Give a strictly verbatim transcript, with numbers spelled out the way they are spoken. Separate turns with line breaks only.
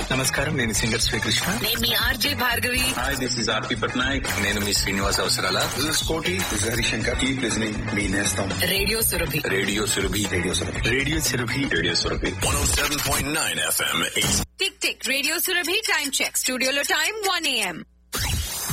నమస్కారం, నేను సింగర్ శ్రీకృష్ణ.
నేను మీ RJ Bhargavi.
Hi, this is ఆర్పి పట్నాయక్.
నేను మీ శ్రీనివాస్ అవసరాల.
దిస్ ఇస్ కోటి, this is Harishankar. Keep listening మీ నేస్తం
radio Surabhi.
Radio Surabhi.
Radio Surabhi.
Radio Surabhi.
Radio Surabhi
one oh seven point nine F M.
Tick tick radio Surabhi time check. స్టూడియోలో time one AM.